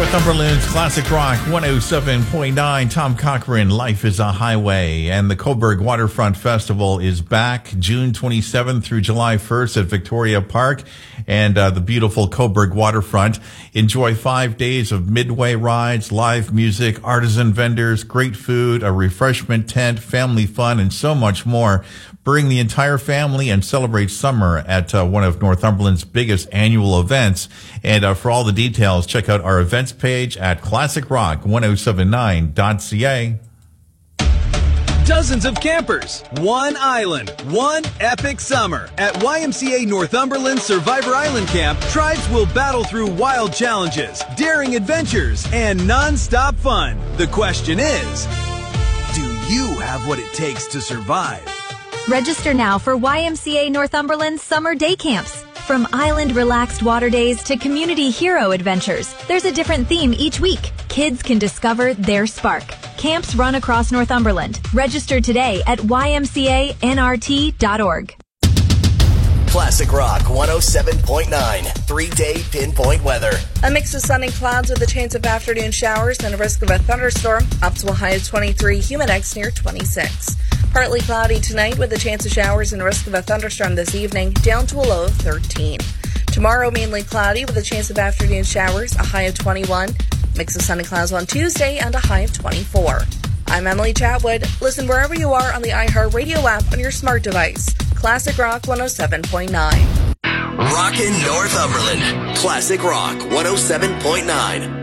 Northumberland's Classic Rock 107.9. Tom Cochran, Life is a Highway. And the Coburg Waterfront Festival is back June 27th through July 1st at Victoria Park and the beautiful Coburg Waterfront. Enjoy 5 days of midway rides, live music, artisan vendors, great food, a refreshment tent, family fun, and so much more. Bring the entire family and celebrate summer at one of Northumberland's biggest annual events. And for all the details, check out our events page at classicrock1079.ca. Dozens of campers, one island, one epic summer. At YMCA Northumberland Survivor Island Camp, tribes will battle through wild challenges, daring adventures, and non-stop fun. The question is, do you have what it takes to survive? Register now for YMCA Northumberland Summer Day Camps. From island relaxed water days to community hero adventures, there's a different theme each week. Kids can discover their spark. Camps run across Northumberland. Register today at ymcanrt.org. Classic Rock 107.9, 3-day pinpoint weather. A mix of sun and clouds with a chance of afternoon showers and a risk of a thunderstorm, up to a high of 23, Humidex near 26. Partly cloudy tonight with a chance of showers and risk of a thunderstorm this evening, down to a low of 13. Tomorrow mainly cloudy with a chance of afternoon showers, a high of 21. Mix of sun and clouds on Tuesday and a high of 24. I'm Emily Chatwood. Listen wherever you are on the iHeartRadio app on your smart device. Classic Rock 107.9. Rockin' Northumberland. Classic Rock 107.9.